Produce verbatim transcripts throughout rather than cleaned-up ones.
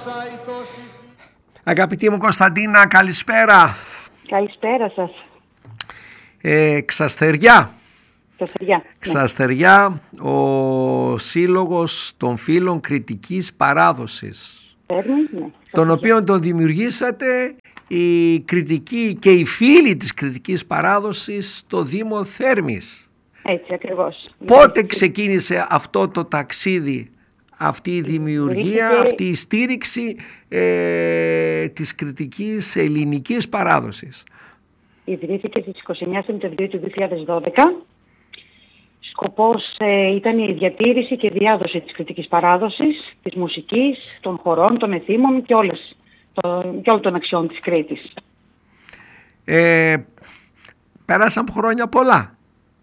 Αγαπητή μου Κωνσταντίνα, καλησπέρα. Καλησπέρα σας. Ε, Ξαστεριά. Ξαστεριά. Ξαστεριά, ο Σύλλογος των Φίλων Κρητικής Παράδοσης. Παίρνει, ναι. Τον οποίο τον δημιουργήσατε η κριτική και οι φίλοι της κριτικής παράδοσης στο Δήμο Θέρμης. Έτσι ακριβώς. Πότε ξεκίνησε αυτό το ταξίδι, αυτή η δημιουργία, αυτή η στήριξη ε, της κριτικής ελληνικής παράδοσης? Ιδρύθηκε στις είκοσι εννέα Σεπτεμβρίου του δύο χιλιάδες δώδεκα. Σκοπός ε, ήταν η διατήρηση και διάδοση της κριτικής παράδοσης, της μουσικής, των χορών, των εθήμων και, όλες, το, και όλων των αξιών της Κρήτης. Ε, πέρασαν χρόνια πολλά.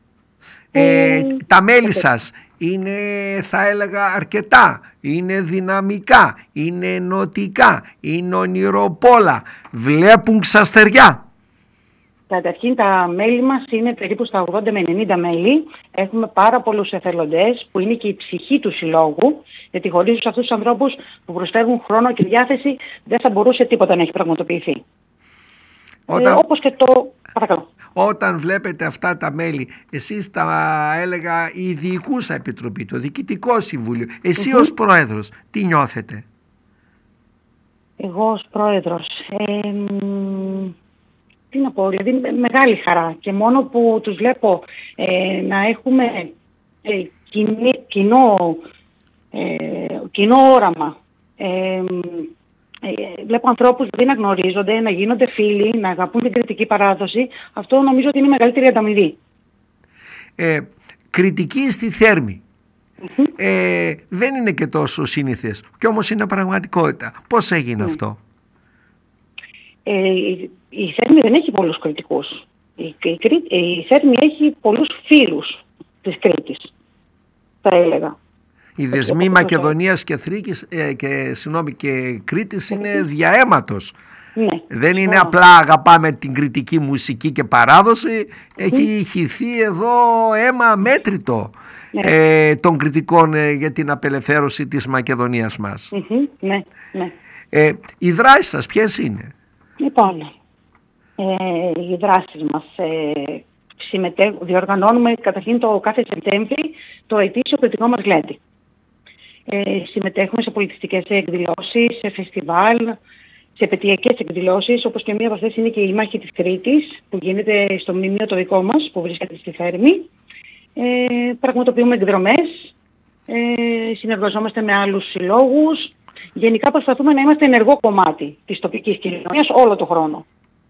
Ε, ε, τα μέλη σας είναι, θα έλεγα, αρκετά, είναι δυναμικά, είναι ενωτικά, είναι ονειροπόλα, βλέπουν Ξαστεριά. Καταρχήν τα μέλη μας είναι περίπου στα ογδόντα με ενενήντα μέλη. Έχουμε πάρα πολλούς εθελοντές που είναι και η ψυχή του συλλόγου, γιατί χωρίς αυτούς τους ανθρώπους που προσφέρουν χρόνο και διάθεση δεν θα μπορούσε τίποτα να έχει πραγματοποιηθεί. Όταν... Ε, όπως και το... Παρακαλώ. Όταν βλέπετε αυτά τα μέλη, εσείς τα έλεγα η διοικούσα επιτροπή, το διοικητικό συμβούλιο, εσύ mm-hmm. ως πρόεδρος, τι νιώθετε? Εγώ ως πρόεδρος... Ε, τι να πω, δηλαδή μεγάλη χαρά και μόνο που τους βλέπω ε, να έχουμε ε, κοινή, κοινό, ε, κοινό όραμα. Ε, ε, βλέπω ανθρώπους δηλαδή να γνωρίζονται, να γίνονται φίλοι, να αγαπούν την κριτική παράδοση. Αυτό νομίζω ότι είναι η μεγαλύτερη ανταμοιβή. Ε, κριτική στη Θέρμη. Mm-hmm. Ε, δεν είναι και τόσο σύνηθες και όμως είναι πραγματικότητα. Πώς έγινε mm. αυτό? Ε, η Θέρμη δεν έχει πολλούς κριτικούς. Η, η, η Θέρμη έχει πολλούς φίλους της Κρήτης, θα έλεγα. Οι δεσμοί Μακεδονίας και, Θρήκης, ε, και, συγνώμη, και Κρήτης είναι διααίματος. Ναι. Δεν είναι yeah. απλά αγαπάμε την κριτική μουσική και παράδοση. Mm-hmm. Έχει χυθεί εδώ αίμα μέτρητο yeah. ε, των κριτικών ε, για την απελευθέρωση της Μακεδονίας μας. Mm-hmm. Ναι, ναι. Ε, οι δράσεις σας ποιες είναι? Λοιπόν, ε, οι δράσεις μας ε, συμμετέ... διοργανώνουμε καταρχήν το κάθε Σεπτέμβρη το ετήσιο κριτικό μας γλέντι. Ε, συμμετέχουμε σε πολιτιστικές εκδηλώσεις, σε φεστιβάλ, σε επαιτειακές εκδηλώσεις, όπως και μία από αυτές είναι και η Μάχη της Κρήτης, που γίνεται στο μνημείο το δικό μας, που βρίσκεται στη Θέρμη. Ε, πραγματοποιούμε εκδρομές, ε, συνεργαζόμαστε με άλλους συλλόγους. Γενικά προσπαθούμε να είμαστε ενεργό κομμάτι της τοπικής κοινωνίας όλο το χρόνο.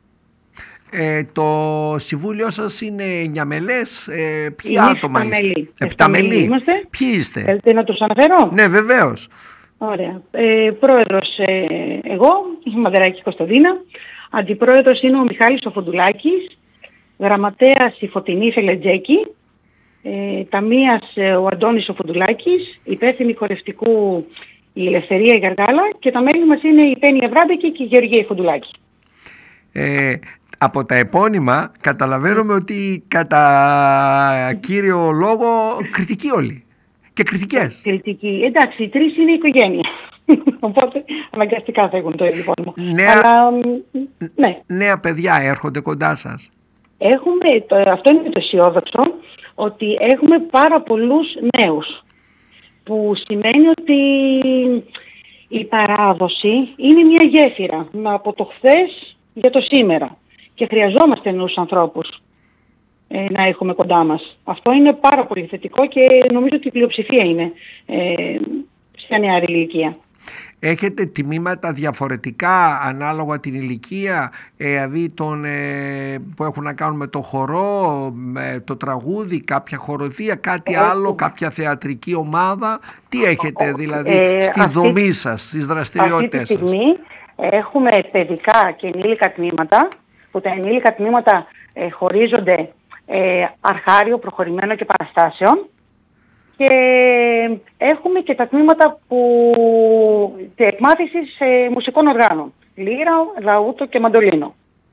Ε, το συμβούλιο σας είναι εννιά μελές, ε, ποιοι είναι άτομα είστε? Μέλη. Επτά μέλη. Είμαστε. Ποιοι είστε? Θέλετε να τους αναφέρω? Ναι, βεβαίως. Ωραία. Ε, πρόεδρος ε, εγώ, η Μαδεράκη Κωνσταντίνα. Αντιπρόεδρος είναι ο Μιχάλης ο Φοντουλάκης. Γραμματέας η Φωτεινή Φελετζέκη. Ε, ταμείας ε, ο Αντώνης ο Φοντουλάκης. Υπεύθυνη χορευτικού η Ελευθερία η Γαργάλα και τα μέλη μας είναι η Πέννη Αβράντεκη και η Γεωργία η Φοντουλάκη. Ε, από τα επώνυμα καταλαβαίνουμε ότι κατά κύριο λόγο κριτικοί όλοι και κριτικές. Κριτικοί. Εντάξει, οι τρεις είναι η οικογένεια. Οπότε αναγκαστικά θα έχουν το ίδιο επώνυμο. Νέα, Αλλά, ναι. νέα παιδιά έρχονται κοντά σας? Έχουμε, το, αυτό είναι το αισιόδοξο, ότι έχουμε πάρα πολλούς νέους. Που σημαίνει ότι η παράδοση είναι μια γέφυρα από το χθες για το σήμερα και χρειαζόμαστε νέους ανθρώπους ε, να έχουμε κοντά μας. Αυτό είναι πάρα πολύ θετικό και νομίζω ότι η πλειοψηφία είναι ε, στα νεαρή ηλικία. Έχετε τιμήματα διαφορετικά ανάλογα την ηλικία, δηλαδή τον, ε, που έχουν να κάνουν με το χορό, με το τραγούδι, κάποια χοροδία, κάτι Έχω. άλλο, κάποια θεατρική ομάδα? Τι έχετε δηλαδή ε, στη αυτή, δομή σας, στις δραστηριότητες σας? Αυτή τη στιγμή έχουμε παιδικά και ενήλικα τμήματα, που τα ενήλικα τμήματα ε, χωρίζονται ε, αρχάριο, προχωρημένο και παραστάσεων. Και έχουμε και τα τμήματα που... εκμάθησης ε, μουσικών οργάνων. Λύρα, λαούτο και μαντολίνο.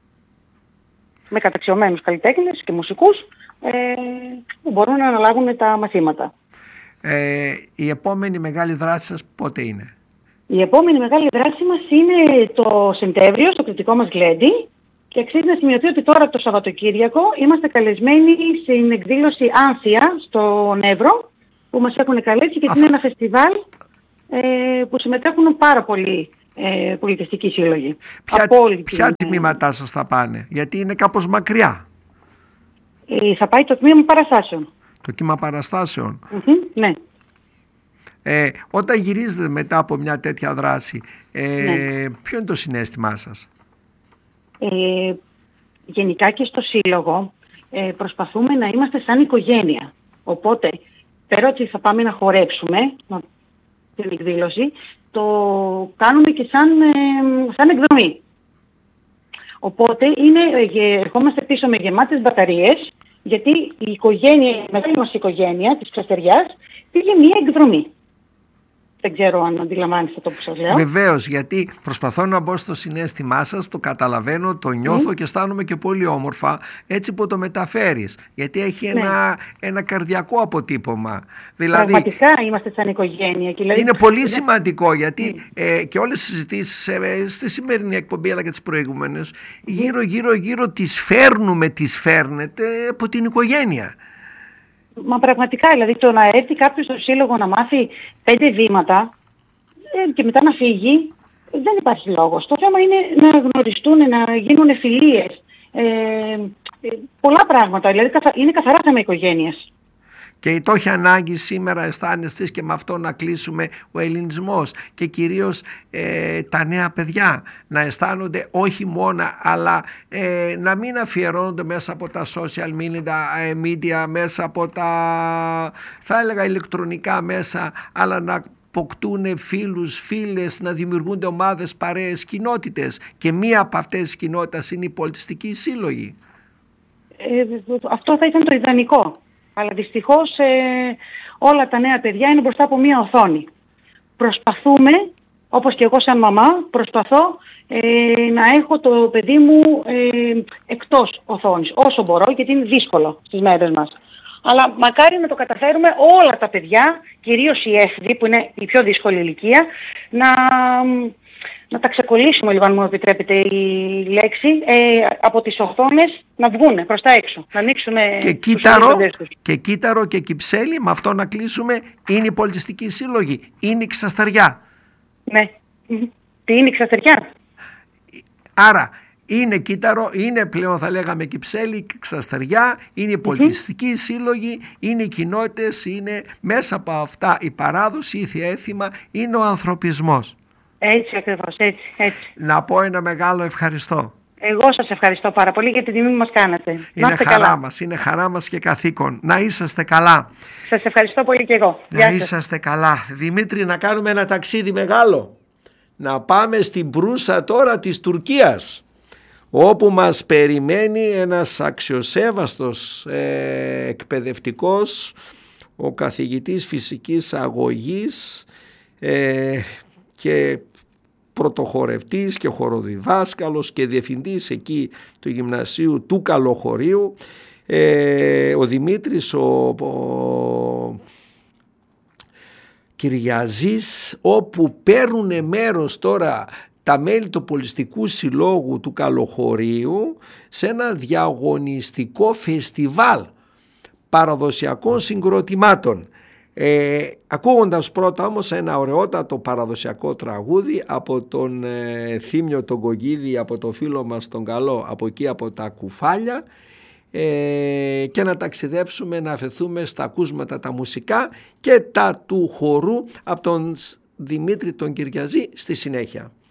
Με καταξιωμένους καλλιτέχνες και μουσικούς ε, που μπορούν να αναλάβουν τα μαθήματα. Ε, η επόμενη μεγάλη δράση σας πότε είναι? Η επόμενη μεγάλη δράση μας είναι το Σεπτέμβριο στο κριτικό μας γλέντι και αξίζει να σημειωθεί ότι τώρα το Σαββατοκύριακο είμαστε καλεσμένοι στην εκδήλωση Άνθια στον Εύρο που μας έχουν καλέσει και είναι ένα φεστιβάλ ε, που συμμετέχουν πάρα πολλοί ε, πολιτιστικοί σύλλογοι. Ποια, ποια τμήματά σας θα πάνε, γιατί είναι κάπως μακριά? Ε, θα πάει το τμήμα παραστάσεων. Το κύμα παραστάσεων. Mm-hmm, ναι. Ε, όταν γυρίζετε μετά από μια τέτοια δράση, ε, ναι. ποιο είναι το συναίσθημά σας? Ε, γενικά και στο Σύλλογο ε, προσπαθούμε να είμαστε σαν οικογένεια. Οπότε, πέρα ότι θα πάμε να χορέψουμε την εκδήλωση, το κάνουμε και σαν, ε, σαν εκδρομή. Οπότε, είναι, ε, ερχόμαστε πίσω με γεμάτες μπαταρίες, γιατί η οικογένεια, η μεγάλη μας οικογένεια της Ξαστεριάς πήγε μια εκδρομή. Δεν ξέρω αν αντιλαμβάνεστε το που σας λέω. Βεβαίως, γιατί προσπαθώ να μπω στο συναίσθημά σας, το καταλαβαίνω, το νιώθω mm. και αισθάνομαι και πολύ όμορφα έτσι που το μεταφέρεις. Γιατί έχει ναι. ένα, ένα καρδιακό αποτύπωμα. Δηλαδή, πραγματικά είμαστε σαν οικογένεια. Και δηλαδή, είναι πολύ ναι. σημαντικό γιατί mm. ε, και όλες τις συζητήσεις ε, στη σημερινή εκπομπή αλλά και τις προηγούμενες mm. γύρω γύρω γύρω τις φέρνουμε, τις φέρνετε από την οικογένεια. Μα πραγματικά, δηλαδή το να έρθει κάποιος στο Σύλλογο να μάθει πέντε βήματα ε, και μετά να φύγει, ε, δεν υπάρχει λόγος. Το θέμα είναι να γνωριστούν, να γίνουν φιλίες, ε, ε, πολλά πράγματα. Δηλαδή είναι καθαρά θέμα οικογένειας. Και το έχει ανάγκη σήμερα, αισθάνεστε, και με αυτό να κλείσουμε, ο ελληνισμός και κυρίως ε, τα νέα παιδιά να αισθάνονται όχι μόνο, αλλά ε, να μην αφιερώνονται μέσα από τα social media, media, μέσα από τα, θα έλεγα, ηλεκτρονικά μέσα, αλλά να αποκτούν φίλους, φίλες, να δημιουργούνται ομάδες, παρέες, κοινότητες, και μία από αυτές τις κοινότητες είναι οι πολιτιστικοί σύλλογοι. Ε, αυτό θα ήταν το ιδανικό. Αλλά δυστυχώς ε, όλα τα νέα παιδιά είναι μπροστά από μία οθόνη. Προσπαθούμε, όπως και εγώ σαν μαμά, προσπαθώ ε, να έχω το παιδί μου ε, εκτός οθόνης, όσο μπορώ, γιατί είναι δύσκολο στις μέρες μας. Αλλά μακάρι να το καταφέρουμε όλα τα παιδιά, κυρίως οι έφηβοι, που είναι η πιο δύσκολη ηλικία, να... να τα ξεκολλήσουμε, λοιπόν, αν μου επιτρέπετε η λέξη, ε, από τις οθόνες να βγούνε προς τα έξω, να ανοίξουν και κύτταρο, και κύτταρο και Κυψέλη, με αυτό να κλείσουμε, είναι η πολιτιστική σύλλογη, είναι η Ξαστεριά. Ναι, τι είναι η Ξαστεριά? Άρα είναι κύτταρο, είναι πλέον, θα λέγαμε, Κυψέλη, Ξαστεριά, είναι η πολιτιστική mm-hmm. σύλλογη, είναι οι κοινότητες, είναι μέσα από αυτά η παράδοση, η έθιμα, είναι ο ανθρωπισμός. Έτσι ακριβώς, έτσι, έτσι. Να πω ένα μεγάλο ευχαριστώ. Εγώ σας ευχαριστώ πάρα πολύ για την τιμή που μας κάνατε. Είναι χαρά καλά. μας, είναι χαρά μας και καθήκον. Να είσαστε καλά. Σας ευχαριστώ πολύ και εγώ. Να Γεια είσαστε σας. καλά. Δημήτρη, να κάνουμε ένα ταξίδι μεγάλο. Να πάμε στην Προύσα τώρα της Τουρκίας, όπου μας περιμένει ένας αξιοσέβαστος ε, εκπαιδευτικός, ο καθηγητής φυσικής αγωγής, ε, και πρωτοχορευτής και χοροδιδάσκαλος και διευθυντής εκεί του γυμνασίου του Καλοχωρίου, ε, ο Δημήτρης ο, ο Κυριαζής, όπου παίρνουν μέρος τώρα τα μέλη του Πολιτιστικού Συλλόγου του Καλοχωρίου σε ένα διαγωνιστικό φεστιβάλ παραδοσιακών συγκροτημάτων. Ε, ακούγοντας πρώτα όμως ένα ωραιότατο παραδοσιακό τραγούδι από τον ε, Θήμιο τον Κογγίδη, από το φίλο μας τον Καλό, από εκεί από τα Κουφάλια, ε, και να ταξιδέψουμε, να αφαιθούμε στα ακούσματα τα μουσικά και τα του χορού από τον Δημήτρη τον Κυριαζή στη συνέχεια.